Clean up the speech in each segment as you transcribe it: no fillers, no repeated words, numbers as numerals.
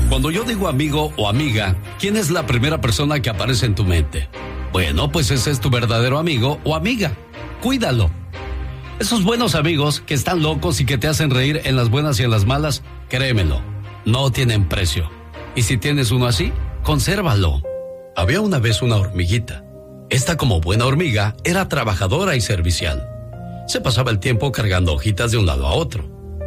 Cuando yo digo amigo o amiga, ¿quién es la primera persona que aparece en tu mente? Bueno, pues ese es tu verdadero amigo o amiga. Cuídalo. Esos buenos amigos que están locos y que te hacen reír en las buenas y en las malas, créemelo, no tienen precio. Y si tienes uno así, consérvalo. Había una vez una hormiguita. Esta, como buena hormiga, era trabajadora y servicial. Se pasaba el tiempo cargando hojitas de un lado a otro.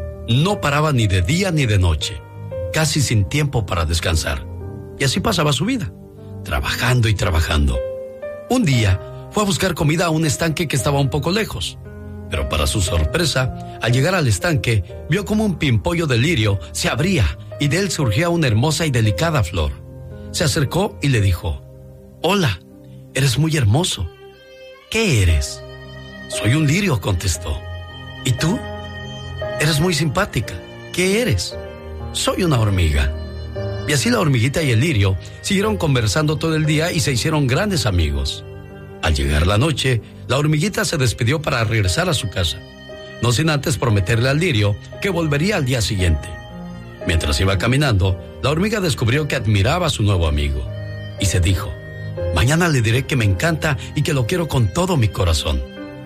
No paraba ni de día ni de noche, casi sin tiempo para descansar. Y así pasaba su vida, trabajando y trabajando. Un día fue a buscar comida a un estanque que estaba un poco lejos. Pero para su sorpresa, al llegar al estanque, vio como un pimpollo de lirio se abría y de él surgía una hermosa y delicada flor. Se acercó y le dijo: «Hola, eres muy hermoso. ¿Qué eres?» «Soy un lirio», contestó. «¿Y tú?» «Eres muy simpática. ¿Qué eres?» «Soy una hormiga». Y así la hormiguita y el lirio siguieron conversando todo el día y se hicieron grandes amigos. Al llegar la noche, la hormiguita se despidió para regresar a su casa, no sin antes prometerle al lirio que volvería al día siguiente. Mientras iba caminando, la hormiga descubrió que admiraba a su nuevo amigo y se dijo: «Mañana le diré que me encanta y que lo quiero con todo mi corazón».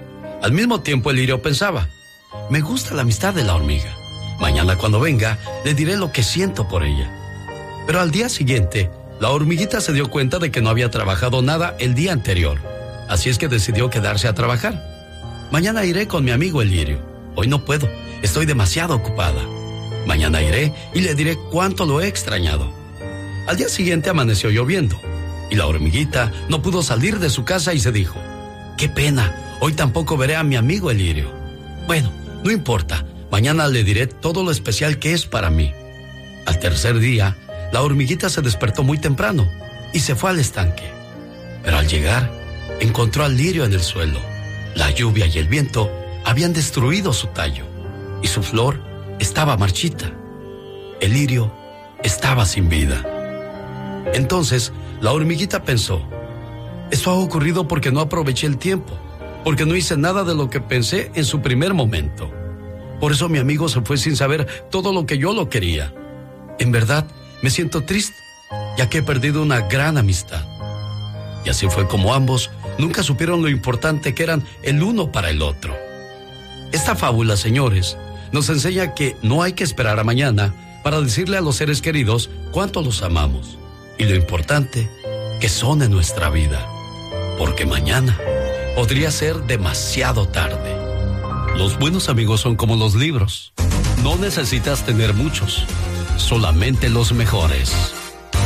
Al mismo tiempo, el lirio pensaba: «Me gusta la amistad de la hormiga. Mañana cuando venga, le diré lo que siento por ella». Pero al día siguiente, la hormiguita se dio cuenta de que no había trabajado nada el día anterior. Así es que decidió quedarse a trabajar. «Mañana iré con mi amigo el lirio. Hoy no puedo, estoy demasiado ocupada. Mañana iré y le diré cuánto lo he extrañado». Al día siguiente amaneció lloviendo y la hormiguita no pudo salir de su casa y se dijo: «Qué pena, hoy tampoco veré a mi amigo el lirio. Bueno, no importa, mañana le diré todo lo especial que es para mí». Al tercer día, la hormiguita se despertó muy temprano y se fue al estanque. Pero al llegar, encontró al lirio en el suelo. La lluvia y el viento habían destruido su tallo y su flor estaba marchita. El lirio estaba sin vida. Entonces, la hormiguita pensó: «Esto ha ocurrido porque no aproveché el tiempo, porque no hice nada de lo que pensé en su primer momento. Por eso mi amigo se fue sin saber todo lo que yo lo quería. En verdad, me siento triste, ya que he perdido una gran amistad». Y así fue como ambos nunca supieron lo importante que eran el uno para el otro. Esta fábula, señores, nos enseña que no hay que esperar a mañana para decirle a los seres queridos cuánto los amamos y lo importante que son en nuestra vida, porque mañana podría ser demasiado tarde. Los buenos amigos son como los libros. No necesitas tener muchos, solamente los mejores.